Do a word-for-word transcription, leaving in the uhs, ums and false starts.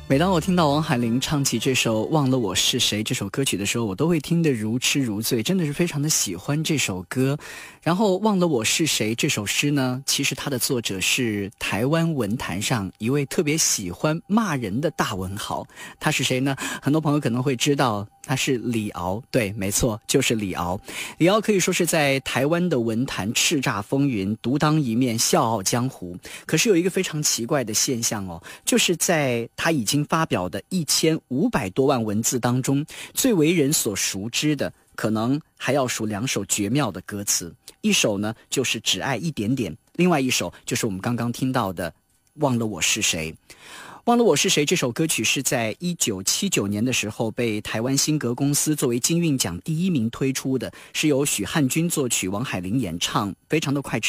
每当我听到王海玲唱起这首《忘了我是谁》这首歌曲的时候，我都会听得如痴如醉，真的是非常的喜欢这首歌。然后《忘了我是谁》这首诗呢，其实它的作者是台湾文坛上一位特别喜欢骂人的大文豪。他是谁呢？很多朋友可能会知道，他是李敖。对，没错，就是李敖。李敖可以说是在台湾的文坛叱咤风云，独当一面，笑傲江湖。可是有一个非常奇怪的现象哦，就是在他已经发表的一千五百多万文字当中，最为人所熟知的可能还要数两首绝妙的歌词。一首呢就是只爱一点点，另外一首就是我们刚刚听到的忘了我是谁。忘了我是谁这首歌曲是在一九七九年的时候被台湾新格公司作为金韵奖第一名推出的，是由许汉君作曲，王海玲演唱，非常的快